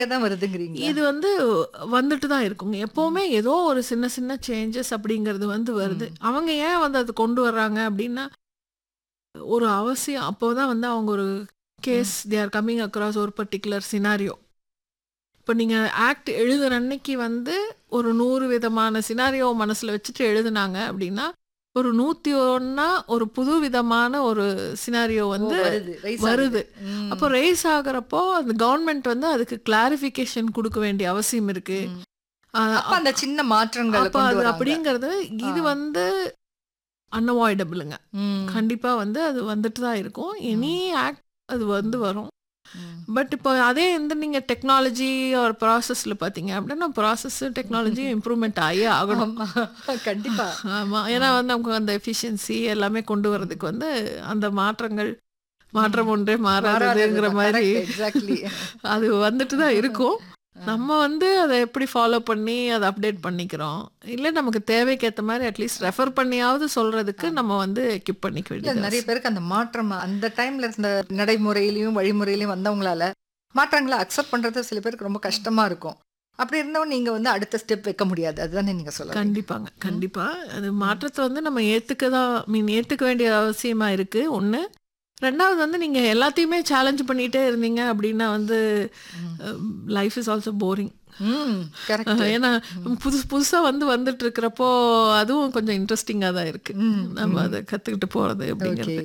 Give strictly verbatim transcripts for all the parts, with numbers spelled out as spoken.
தான் வருதுங்கிறீங்களா? இது வந்து வந்துட்டு தான் இருக்குங்க. எப்பவுமே ஏதோ ஒரு சின்ன சின்ன சேஞ்சஸ் அப்படிங்கிறது வந்து வருது. ம். அவங்க ஏன் வந்து அது கொண்டு வர்றாங்க அப்படின்னா, ஒரு அவசியம் அப்போதான் வந்து அவங்க ஒரு கேஸ் ம். தே ஆர் கம்மிங் அக்ராஸ் ஒரு பர்ட்டிகுலர் சினாரியோ. இப்போ நீங்க ஆக்ட் எழுதுற அன்னைக்கு வந்து ஒரு நூறு விதமான சினாரியோ மனசுல வச்சுட்டு எழுதுனாங்க அப்படின்னா, ஒரு நூத்தி ஒன்று ஒரு புது விதமான ஒரு சினாரியோ ஓ! வந்து வருது. ரைஸ் ஆகுது. வருது. அப்போ ம். ரைஸ் ஆகுறப்போ அந்த கவர்மெண்ட் வந்து அதுக்கு கிளாரிஃபிகேஷன் குடுக்க வேண்டிய அவசியம் இருக்கு. ம். அ அப்ப அந்த சின்ன மாற்றங்கள அப்ப கொண்டு அது வராங்க. அப்படிங்கிறது ஆ. இது வந்து அன்அவாய்டபிளுங்க. ம். கண்டிப்பா வந்து அது வந்துட்டு தான் இருக்கும். எனி ம். ஆக்ட் அது வந்து ம். வரும். ம். பட் இப்போ அதே வந்து நீங்க டெக்னாலஜி ஒரு ப்ராசஸ்ல பார்த்தீங்க அப்படின்னா, ப்ராசஸ் டெக்னாலஜியும் இம்ப்ரூவ்மெண்ட் ஆகியே ஆகணும். ஆமா. கண்டிப்பா. ஆமா. ஏன்னா ம். வந்து நமக்கு அந்த எஃபிஷியன்சி எல்லாமே கொண்டு ம். வரதுக்கு வந்து அந்த மாற்றங்கள் ம். மாற்றம் ஒன்றே மாறாததுங்கிற மாறாததுதான். மாரி கரெக்ட். எக்ஸாக்ட்லி. அது வந்துட்டு தான் இருக்கும். ஆ. நம்ம வந்து அத எப்படி ஃபாலோ பண்ணி அத அப்டேட் பண்ணிக்கிறோம். இல்ல நமக்கு தேவைக்கு ஏத்த மாரி அட்லீஸ்ட் ரெஃபர் பண்ணியாவது சொல்றதுக்கு ஆமா. நம்ம வந்து எக்யூப் பண்ணிக்க இல்ல வேண்டியது நெறைய அவசியம். பேருக்கு அந்த மாற்றம் அந்த டைம்ல இருந்த நடைமுறையிலயும், வழிமுறையிலயும் வந்தவங்களால மாற்றங்கள அக்செப்ட் பண்றது சில பேருக்கு ரொம்ப கஷ்டமா இருக்கும். அப்படி இருந்தவங்க நீங்க வந்து அடுத்த ஸ்டெப் வைக்க முடியாது. அதுதானே நீங்க சொல்ல வரீங்க? கண்டிப்பாங்க. ம். கண்டிப்பா. அது ம். மாற்றத்த வந்து நம்ம ஏத்துக்க தான் மீன் ஏத்துக்க வேண்டிய அவசியமா இருக்கு. ஒன்று. ரெண்டாவது வந்து நீங்க எல்லாத்தையுமே சேலஞ்ச் பண்ணிட்டே இருந்தீங்க அப்படின்னா வந்து ம். Life is also boring. ம். கரெக்ட். ஏன்னா ம். புதுசு புதுசா வந்து வந்துட்டு இருக்கிறப்போ அதுவும் கொஞ்சம் இன்ட்ரெஸ்டிங்கா தான் இருக்கு. ம். நம்ம ம். அத கத்துக்கிட்டு போறது ஓகே. அப்படிங்கிறது.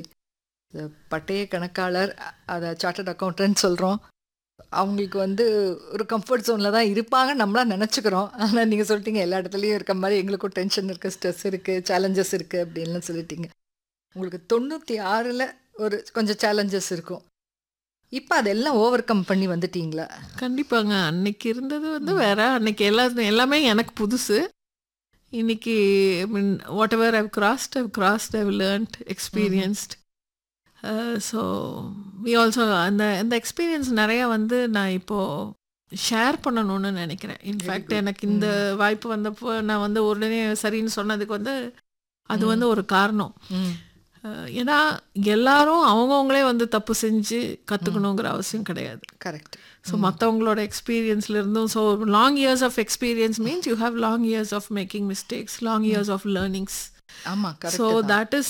பட்டய கணக்காளர் அத சார்ட்டர்ட் அக்கவுண்டன்ட் சொல்றோம். அவங்களுக்கு வந்து ஒரு கம்ஃபர்ட் ஜோன்ல தான் இருப்பாங்க நம்மளா நினச்சிக்கிறோம். ஆனா நீங்க சொல்லிட்டீங்க எல்லா இடத்துலயும் இருக்க மாரி எங்களுக்கும் டென்ஷன் இருக்கு, ஸ்ட்ரெஸ் இருக்கு, சேலஞ்சஸ் இருக்கு அப்படின்லாம் சொல்லிட்டீங்க. உங்களுக்கு தொண்ணூற்றி ஆறில் ஒரு கொஞ்சம் சேலஞ்சஸ் இருக்கும். இப்ப அதெல்லாம் ஓவர் கம் பண்ணி வந்துட்டீங்களா? கண்டிப்பாங்க. அன்னைக்கு இருந்தது வந்து ம். வேற. அன்னைக்கு எல்லா எல்லாமே எனக்கு புதுசு. இன்னைக்கு ஐ மீன் whatever I've crossed I've crossed I've learnt ம்ஹ்ம். எக்ஸ்பீரியன்ஸ்ட். ஸோ வி ஆல்சோ அந்த அந்த எக்ஸ்பீரியன்ஸ் நிறையா வந்து நான் இப்போது ஷேர் பண்ணணும்னு நினைக்கிறேன். Very in fact good. எனக்கு இந்த ம். வாய்ப்பு வந்தப்போ நான் வந்து உடனே சரின்னு சொன்னதுக்கு வந்து அது ம். வந்து ஒரு காரணம். ம். அஹ் ஏன்னா எல்லாரும் அவங்கவுங்களே வந்து தப்பு செஞ்சு ம். கற்றுக்கணுங்கிற அவசியம் கிடையாது. கரெக்ட். ஸோ ம். மற்றவங்களோட எக்ஸ்பீரியன்ஸ்ல இருந்தும் so long years of experience means you have long years of making mistakes, long ம். Years of learnings. ஆமா ஸோ கரெக்ட் தான். தட் இஸ்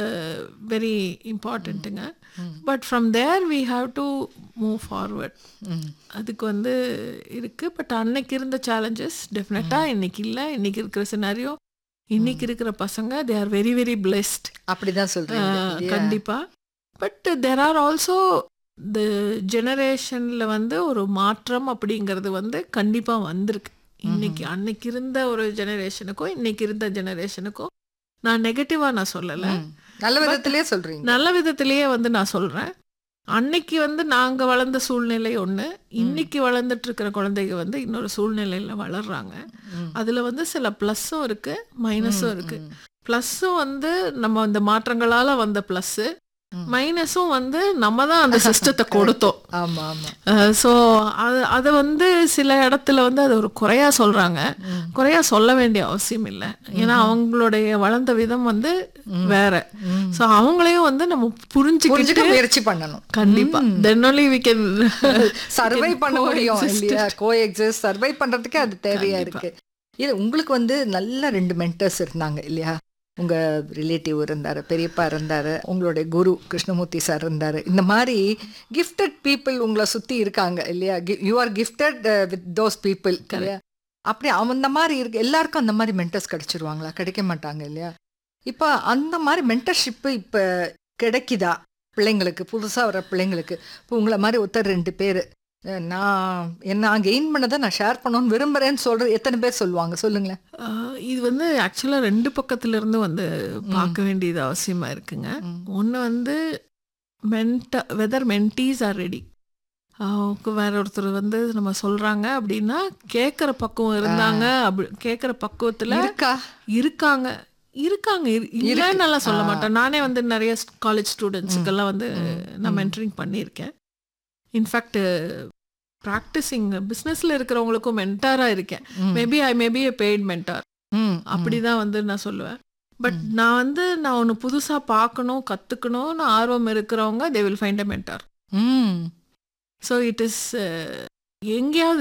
வெரி ம். இம்பார்ட்டண்ட்டுங்க. ம். But from there we have to move forward. ம். அதுக்கு வந்து இருக்குது. பட் அன்னைக்கு இருந்த சேலஞ்சஸ் ம். டெஃபினட்டாக இன்னைக்கு இல்லை. இன்னைக்கு இருக்கிற சினாரியோ இன்னைக்கு ம். இருக்கிற பசங்க they are very very blessed. அப்படிதான் சொல்றீங்க இல்லையா? கண்டிப்பாக. But there are also the ஜெனரேஷனில் வந்து ஒரு மாற்றம் அப்படிங்கிறது வந்து கண்டிப்பாக வந்திருக்கு. இன்னைக்கு ம்ஹ்ம். அன்னைக்கு இருந்த ஒரு ஜெனரேஷனுக்கும் இன்னைக்கு இருந்த ஜெனரேஷனுக்கும் நான் நெகட்டிவாக நான் சொல்லலை. ம். நல்ல பட் விதத்திலேயே சொல்றீங்க. நல்ல விதத்திலேயே வந்து நான் சொல்கிறேன். அன்னைக்கு வந்து நாங்கள் வளர்ந்த சூழ்நிலை ஒன்று, ம். இன்னைக்கு வளர்ந்துட்டு இருக்கிற குழந்தைங்க வந்து இன்னொரு சூழ்நிலையில் வளர்றாங்க. ம். அதில் வந்து சில ப்ளஸ்ஸும் இருக்குது, ம். மைனஸும் இருக்குது. ம். ப்ளஸ்ஸும் வந்து நம்ம இந்த மாற்றங்களால் வந்த ப்ளஸ்ஸு, ம். மைனஸும் வந்து நம்ம தான் அந்த சிஸ்டத்தை கரெக்ட். கொடுத்தோம். ஆமா ஆமா. ஸோ அது அதை வந்து சில இடத்துல வந்து அது ஒரு குறையா சொல்கிறாங்க. ம். குறையா சொல்ல வேண்டிய அவசியம் இல்லை. ஏன்னா ம்ஹ்ம். அவங்களுடைய வளர்ந்த விதம் வந்து ம். வேற. ம். ஸோ அவங்களையும் வந்து நம்ம புரிஞ்சுக்க புரிஞ்சுக்கிட்டு முயற்சி பண்ணணும். கண்டிப்பா ம். தென் only we can survive can பண்ண முடியும் coexist இல்லையா? it. கோஎக்ஸிஸ்ட் சர்வை பண்றதுக்கு அது தேவையா கண்டிப்பா. இருக்கு. இது உங்களுக்கு வந்து நல்ல ரெண்டு மென்டர்ஸ் இருந்தாங்க இல்லையா? உங்க ரிலேட்டிவ் இருந்தாரு, பெரியப்பா இருந்தாரு, உங்களுடைய குரு கிருஷ்ணமூர்த்தி சார் இருந்தாரு. இந்த மாதிரி கிஃப்டட் பீப்புள் உங்களை சுத்தி இருக்காங்க இல்லையா? You are gifted with those people இல்லையா? அப்படி அந்த மாதிரி இருக்கு. எல்லாருக்கும் அந்த மாதிரி மென்டர்ஸ் கிடைச்சிருவாங்களா? கிடைக்க மாட்டாங்க இல்லையா? இப்போ அந்த மாதிரி மென்டர்ஷிப்பு இப்போ கிடைக்குதா பிள்ளைங்களுக்கு, புதுசாக வர பிள்ளைங்களுக்கு? இப்போ உங்களை மாதிரி ஒருத்தர் ரெண்டு பேர் நான் என்ன கெயின் பண்ணதை நான் ஷேர் பண்ணணும்னு விரும்புகிறேன்னு சொல்கிறது எத்தனை பேர் சொல்லுவாங்க சொல்லுங்களேன்? ஆஹ் இது வந்து ஆக்சுவலாக ரெண்டு பக்கத்துலேருந்து வந்து ம். பார்க்க வேண்டியது அவசியமாக இருக்குங்க. ம். ஒன்று வந்து மென்ட வெதர் மென்டீஸ் ஆர் ரெடி. வேற ஒருத்தர் வந்து நம்ம சொல்கிறாங்க அப்படின்னா கேட்குற பக்குவம் ஆ, இருந்தாங்க. அப்படி கேட்குற பக்குவத்தில் இருக்கா? இருக்காங்க இருக்காங்க இரு- இருக்கு. இல்லைன்னு நல்லா ஆ. சொல்ல மாட்டேன். நானே வந்து நிறைய காலேஜ் ம். ஸ்டூடெண்ட்ஸுக்கெல்லாம் வந்து ம். நான் ம். மென்டரிங் பண்ணியிருக்கேன். இன்ஃபேக்ட் ப்ராக்டிஸிங் பிஸ்னஸில் இருக்கிறவங்களுக்கும் மென்டாராக இருக்கேன். ம். Maybe I maybe a paid mentor. ம். அப்படி ம். தான் வந்து நான் சொல்லுவேன். பட் ம். நான் வந்து நான் ஒன்று புதுசாக பார்க்கணும் கற்றுக்கணும்னு ஆர்வம் இருக்கிறவங்க they will find a mentor. ம். ஸோ இட் இஸ் எங்கேயாவது